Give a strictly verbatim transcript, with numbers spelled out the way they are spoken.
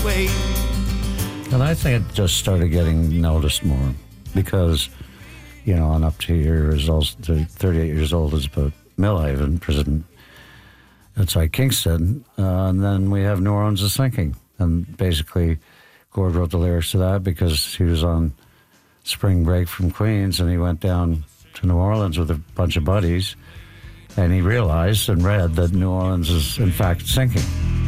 way. And I think it just started getting noticed more because, you know, on up to years old, to thirty-eight years old is about Millhaven prison. That's like Kingston. Uh, and then we have New Orleans is Sinking. And basically, Gord wrote the lyrics to that because he was on spring break from Queens and he went down to New Orleans with a bunch of buddies. And he realized and read that New Orleans is, in fact, sinking.